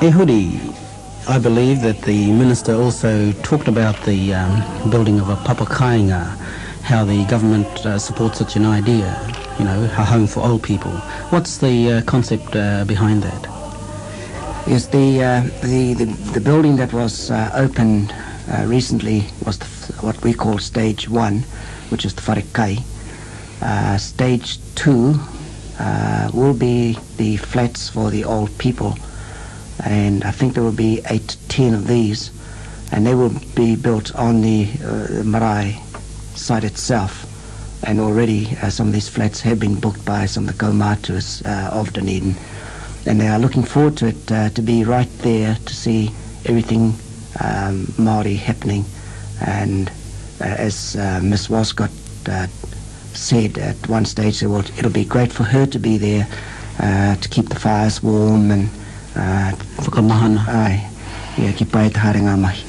Ehudi, I believe that the Minister also talked about the building of a papakainga, how the government supports such an idea, you know, a home for old people. What's the concept behind that? Yes, the building that was opened recently was what we call Stage 1, which is the Wharekai. Stage 2 will be the flats for the old people, and I think there will be 8 to 10 of these, and they will be built on the marae site itself. And already some of these flats have been booked by some of the kaumātuas of Dunedin, and they are looking forward to it to be right there to see everything Māori happening. And as Miss Walscott said at one stage, well, it'll be great for her to be there to keep the fires warm and Whakamahana. ki pai te harenga mahi.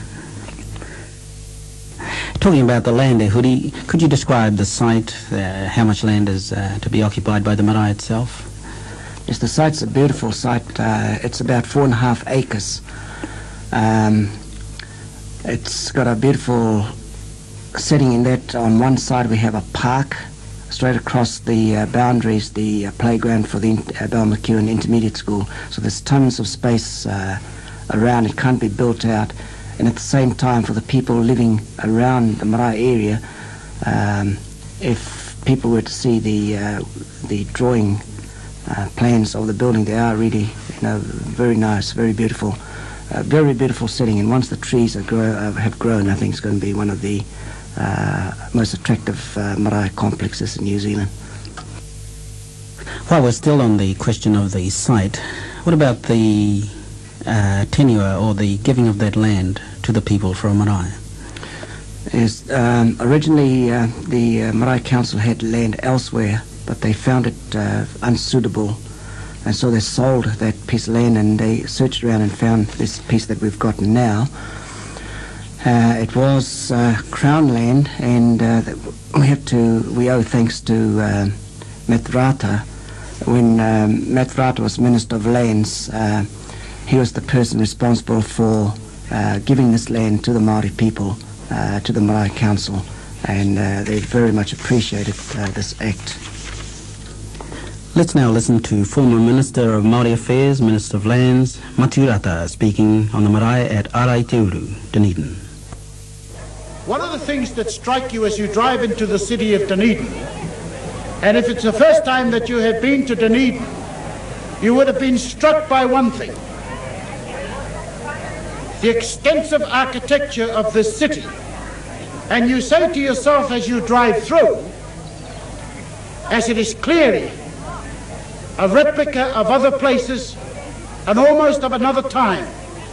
Talking about the land, Ehudi, could you describe the site, how much land is to be occupied by the marae itself? Yes, the site's a beautiful site. It's about 4.5 acres. It's got a beautiful setting in that. On one side we have a park. Straight across the boundaries, the playground for the Balmacewen Intermediate School. So there's tons of space around. It can't be built out. And at the same time, for the people living around the marae area, if people were to see the drawing plans of the building, they are really, very nice, very beautiful setting. And once the trees have grown, I think it's going to be one of the most attractive marae complexes in New Zealand. While we're still on the question of the site, what about the tenure or the giving of that land to the people for a marae? Yes, originally the Marae Council had land elsewhere, but they found it unsuitable, and so they sold that piece of land, and they searched around and found this piece that we've got now. It was Crown land, and we owe thanks to Matt When Matt Rata was Minister of Lands, he was the person responsible for giving this land to the Māori people, to the Marae Council, and they very much appreciated this act. Let's now listen to former Minister of Māori Affairs, Minister of Lands, Matu Rata, speaking on the marae at Arai Te Uru, Dunedin. One of the things that strike you as you drive into the city of Dunedin, and if it's the first time that you have been to Dunedin, you would have been struck by one thing: the extensive architecture of this city. And you say to yourself as you drive through, as it is clearly a replica of other places and almost of another time,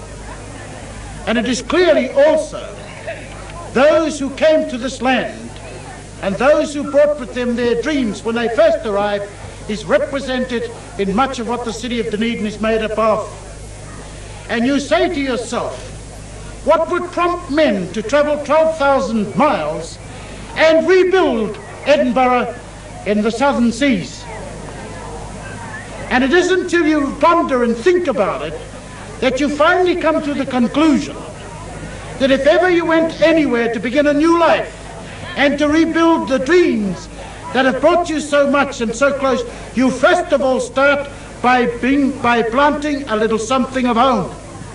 and it is clearly also those who came to this land and those who brought with them their dreams when they first arrived is represented in much of what the city of Dunedin is made up of. And you say to yourself, what would prompt men to travel 12,000 miles and rebuild Edinburgh in the southern seas? And it isn't until you ponder and think about it that you finally come to the conclusion that if ever you went anywhere to begin a new life and to rebuild the dreams that have brought you so much and so close, you first of all start by planting a little something of home.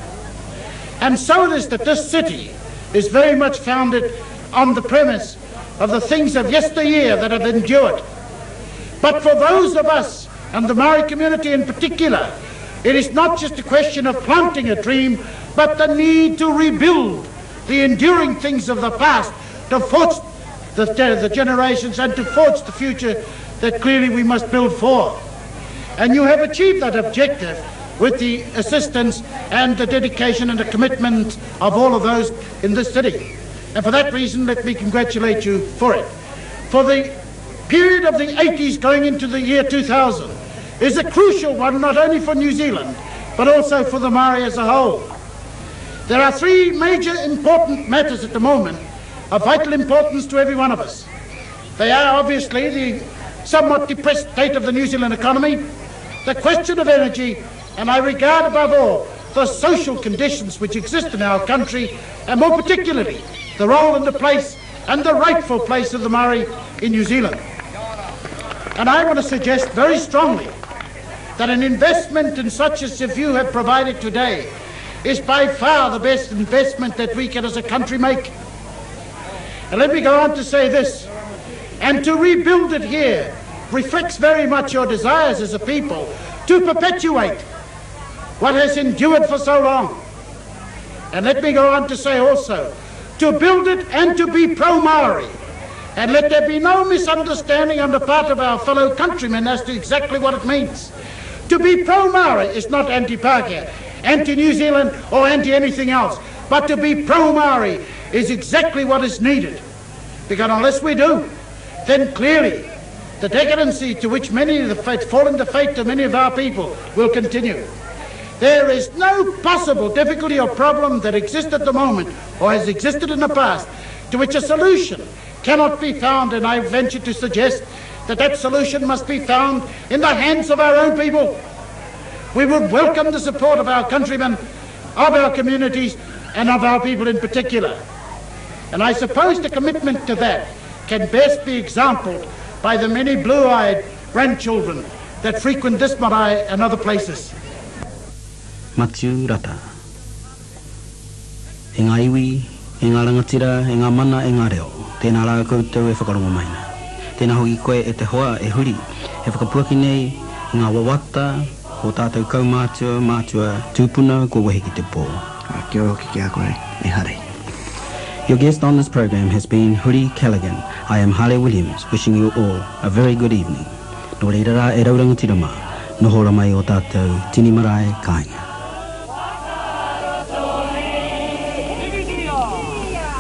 And so it is that this city is very much founded on the premise of the things of yesteryear that have endured. But for those of us, and the Maori community in particular, it is not just a question of planting a dream, but the need to rebuild the enduring things of the past, to forge the generations and to forge the future that clearly we must build for. And you have achieved that objective with the assistance and the dedication and the commitment of all of those in this city. And for that reason, let me congratulate you for it. For the period of the 80s going into the year 2000 is a crucial one, not only for New Zealand, but also for the Māori as a whole. There are three major important matters at the moment of vital importance to every one of us. They are obviously the somewhat depressed state of the New Zealand economy, the question of energy, and I regard above all the social conditions which exist in our country, and more particularly the role and the place and the rightful place of the Maori in New Zealand. And I want to suggest very strongly that an investment in such as you have provided today is by far the best investment that we can as a country make. And let me go on to say this, and to rebuild it here reflects very much your desires as a people to perpetuate what has endured for so long. And let me go on to say also, to build it and to be pro-Maori. And let there be no misunderstanding on the part of our fellow countrymen as to exactly what it means. To be pro-Maori is not anti-Pākehā, anti-New Zealand or anti-anything else. But to be pro-Maori is exactly what is needed. Because unless we do, then clearly the decadency to which many of the fall into fate to many of our people will continue. There is no possible difficulty or problem that exists at the moment or has existed in the past to which a solution cannot be found, and I venture to suggest that that solution must be found in the hands of our own people. We would welcome the support of our countrymen, of our communities, and of our people in particular. And I suppose the commitment to that can best be exampled by the many blue-eyed grandchildren that frequent this marae and other places. Matiu Rata. E ngā iwi, e ngā rangatira, e ngā mana, e ngā reo. Tēnā rā koutou e whakarongo maina. Tēnā hoki koe e te hoa e huri. He whakapuaki nei i ngā wawata o tātou kaumātua, mātua, tūpuna, ko wahi ki te pō. Kia ora hoki ki a koe, e hare. Your guest on this program has been Huri Callaghan. I am Harley Williams, wishing you all a very good evening. Nō reira rā e raurangatira mā, nohora mai o tātou tini marae kāinga.